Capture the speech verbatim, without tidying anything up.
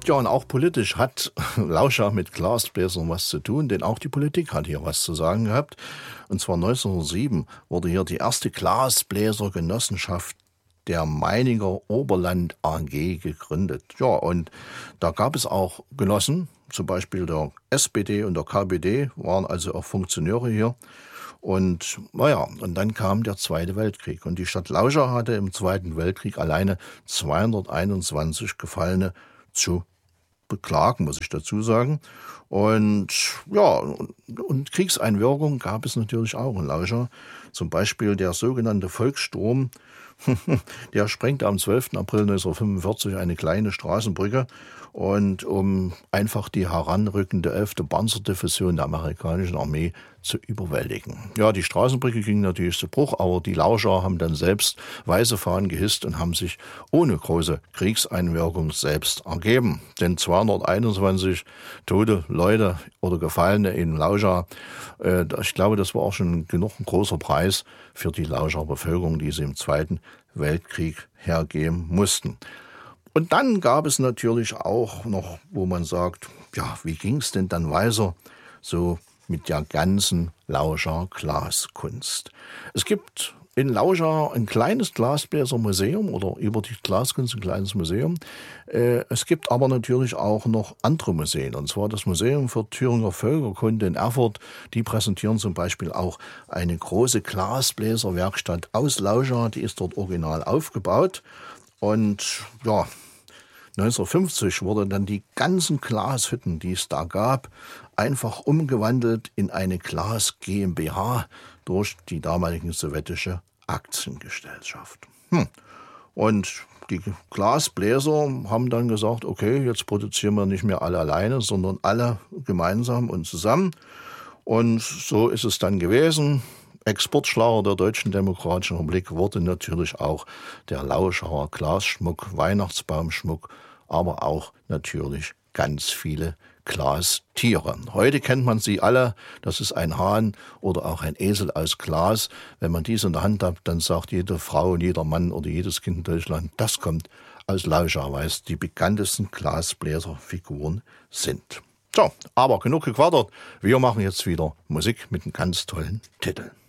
Ja, und auch politisch hat Lauscher mit Glasbläsern was zu tun, denn auch die Politik hat hier was zu sagen gehabt. Und zwar neunzehnhundertsieben wurde hier die erste Glasbläsergenossenschaft der Meininger Oberland A G gegründet. Ja, und da gab es auch Genossen, zum Beispiel der S P D und der K P D, waren also auch Funktionäre hier. Und naja, und dann kam der Zweite Weltkrieg. Und die Stadt Lauscha hatte im Zweiten Weltkrieg alleine zweihunderteinundzwanzig Gefallene zu beklagen, muss ich dazu sagen. Und ja, und Kriegseinwirkungen gab es natürlich auch in Lauscha. Zum Beispiel der sogenannte Volkssturm, der sprengte am zwölften April neunzehnhundertfünfundvierzig eine kleine Straßenbrücke, und um einfach die heranrückende elfte Panzerdivision der amerikanischen Armee zu überwältigen. Ja, die Straßenbrücke ging natürlich zu Bruch, aber die Lauscher haben dann selbst weiße Fahnen gehisst und haben sich ohne große Kriegseinwirkung selbst ergeben. Denn zweihunderteinundzwanzig tote Leute oder Gefallene in Lauscha, äh, ich glaube, das war auch schon genug ein großer Preis für die Lauscher Bevölkerung, die sie im Zweiten Weltkrieg hergeben mussten. Und dann gab es natürlich auch noch, wo man sagt, ja, wie ging es denn dann weiter so mit der ganzen Lauscher Glaskunst? Es gibt in Lauscha ein kleines Glasbläsermuseum oder über die Glaskunst ein kleines Museum. Äh, es gibt aber natürlich auch noch andere Museen, und zwar das Museum für Thüringer Völkerkunde in Erfurt. Die präsentieren zum Beispiel auch eine große Glasbläserwerkstatt aus Lauscha, die ist dort original aufgebaut. Und ja, neunzehnhundertfünfzig wurden dann die ganzen Glashütten, die es da gab, einfach umgewandelt in eine Glas GmbH durch die damalige sowjetische Aktiengesellschaft. Hm. Und die Glasbläser haben dann gesagt, okay, jetzt produzieren wir nicht mehr alle alleine, sondern alle gemeinsam und zusammen. Und so ist es dann gewesen. Exportschlager der Deutschen Demokratischen Republik wurde natürlich auch der Lauschauer Glasschmuck, Weihnachtsbaumschmuck, aber auch natürlich ganz viele Glastiere. Heute kennt man sie alle, das ist ein Hahn oder auch ein Esel aus Glas. Wenn man dies in der Hand hat, dann sagt jede Frau und jeder Mann oder jedes Kind in Deutschland, das kommt aus Lauscha, weil es die bekanntesten Glasbläserfiguren sind. So, aber genug gequattert, wir machen jetzt wieder Musik mit einem ganz tollen Titel.